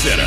Center.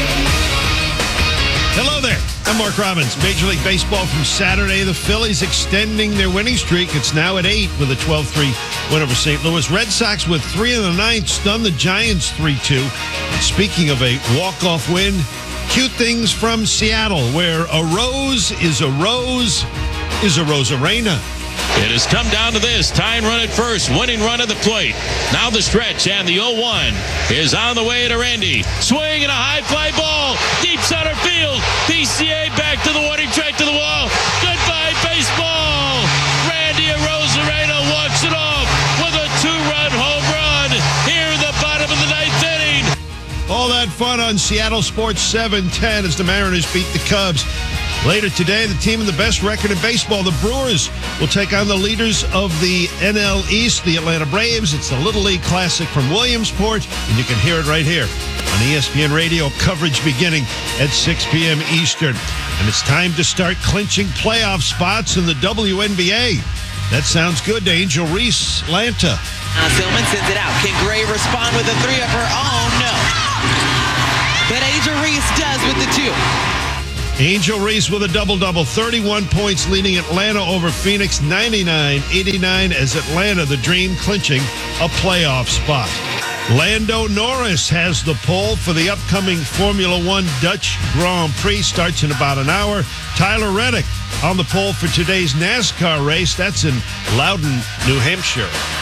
Hello there. I'm Mark Robbins. Major League Baseball from Saturday. The Phillies extending their winning streak. It's now at 8 with a 12-3 win over St. Louis. Red Sox with 3 in the ninth stunned the Giants 3-2. Speaking of a walk-off win, cute things from Seattle, where a rose is a rose is a Rosarena. It has come down to this. Tying run at first. Winning run at the plate. Now the stretch, and the 0-1 is on the way to Randy. Swing and a high fly ball. Deep center field. PCA back to the warning track to the wall. Goodbye, baseball. Randy Rosarena walks it off with a 2-run home run here in the bottom of the ninth inning. All that fun on Seattle Sports 710 as the Mariners beat the Cubs. Later today, the team with the best record in baseball, the Brewers, will take on the leaders of the NL East, the Atlanta Braves. It's the Little League Classic from Williamsport, and you can hear it right here on ESPN Radio, coverage beginning at 6 p.m. Eastern. And it's time to start clinching playoff spots in the WNBA. That sounds good to Angel Reese, Atlanta. Silman sends it out. Can Gray respond with a 3 of her own? No. But Angel Reese does with the 2. Angel Reese with a double-double, 31 points, leading Atlanta over Phoenix, 99-89 as Atlanta, the Dream, clinching a playoff spot. Lando Norris has the pole for the upcoming Formula One Dutch Grand Prix. Starts in about an hour. Tyler Reddick on the pole for today's NASCAR race. That's in Loudon, New Hampshire.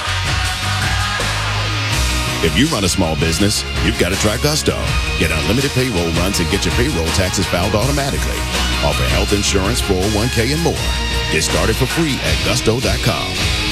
If you run a small business, you've got to try Gusto. Get unlimited payroll runs and get your payroll taxes filed automatically. Offer health insurance, 401k, and more. Get started for free at gusto.com.